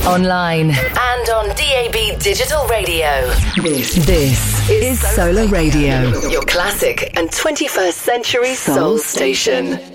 online, and on DAB Digital Radio. This is Solar Radio, your classic and 21st century soul station.